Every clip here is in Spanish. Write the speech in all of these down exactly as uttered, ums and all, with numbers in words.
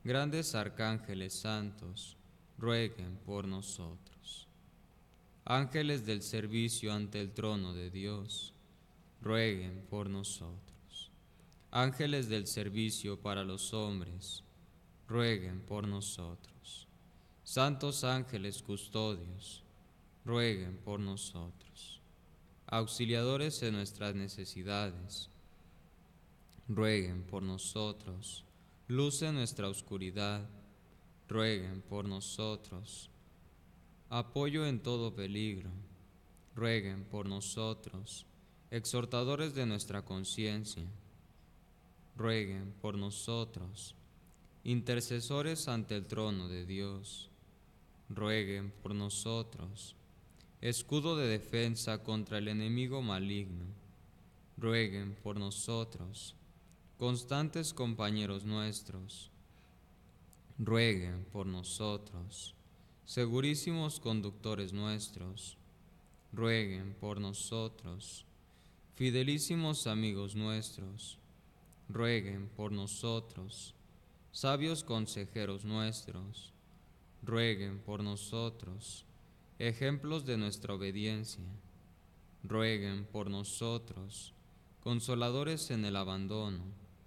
Grandes arcángeles santos, rueguen por nosotros. Ángeles del servicio ante el trono de Dios, rueguen por nosotros. Ángeles del servicio para los hombres, rueguen por nosotros. Santos ángeles custodios, rueguen por nosotros. Auxiliadores en nuestras necesidades, rueguen por nosotros. Luz en nuestra oscuridad, rueguen por nosotros. Apoyo en todo peligro, rueguen por nosotros. Exhortadores de nuestra conciencia, rueguen por nosotros. Intercesores ante el trono de Dios, rueguen por nosotros. Escudo de defensa contra el enemigo maligno, rueguen por nosotros. Constantes compañeros nuestros, rueguen por nosotros. Segurísimos conductores nuestros, rueguen por nosotros. Fidelísimos amigos nuestros, rueguen por nosotros. Sabios consejeros nuestros, rueguen por nosotros. Ejemplos de nuestra obediencia, rueguen por nosotros. Consoladores en el abandono,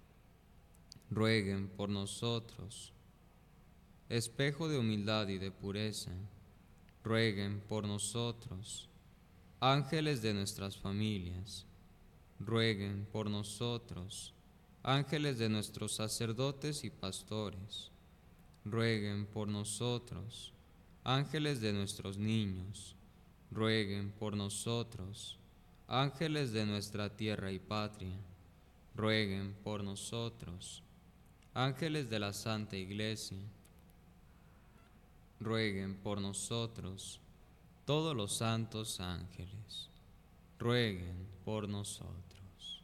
rueguen por nosotros. Espejo de humildad y de pureza, rueguen por nosotros. Ángeles de nuestras familias, rueguen por nosotros. Ángeles de nuestros sacerdotes y pastores, rueguen por nosotros. Ángeles de nuestros niños, rueguen por nosotros. Ángeles de nuestra tierra y patria, rueguen por nosotros. Ángeles de la Santa Iglesia, rueguen por nosotros. Todos los santos ángeles, rueguen por nosotros.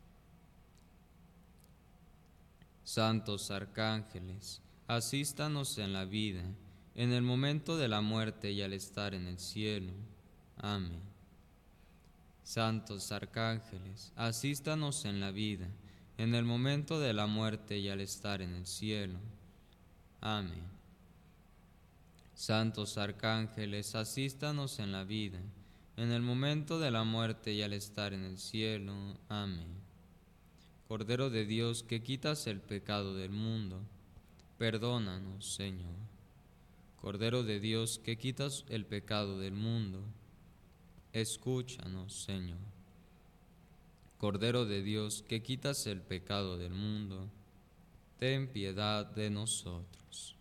Santos arcángeles, asístanos en la vida, en el momento de la muerte y al estar en el cielo. Amén. Santos arcángeles, asístanos en la vida, en el momento de la muerte y al estar en el cielo. Amén. Santos arcángeles, asístanos en la vida, en el momento de la muerte y al estar en el cielo. Amén. Cordero de Dios, que quitas el pecado del mundo, perdónanos, Señor. Cordero de Dios, que quitas el pecado del mundo, escúchanos, Señor. Cordero de Dios, que quitas el pecado del mundo, ten piedad de nosotros.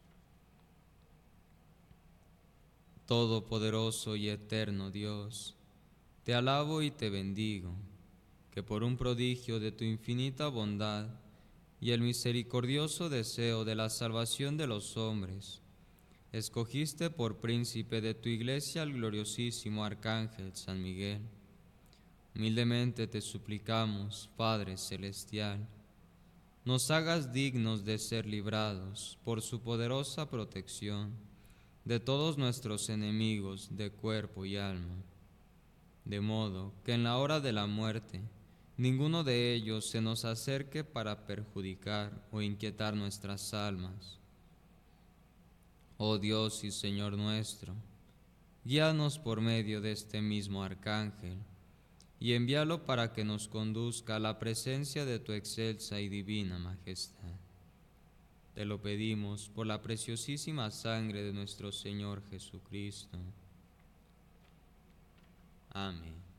Todopoderoso y eterno Dios, te alabo y te bendigo, que por un prodigio de tu infinita bondad y el misericordioso deseo de la salvación de los hombres, escogiste por príncipe de tu iglesia al gloriosísimo Arcángel San Miguel. Humildemente te suplicamos, Padre Celestial, nos hagas dignos de ser librados por su poderosa protección de todos nuestros enemigos de cuerpo y alma, de modo que en la hora de la muerte ninguno de ellos se nos acerque para perjudicar o inquietar nuestras almas. Oh Dios y Señor nuestro, guíanos por medio de este mismo arcángel y envíalo para que nos conduzca a la presencia de tu excelsa y divina majestad. Te lo pedimos por la preciosísima sangre de nuestro Señor Jesucristo. Amén.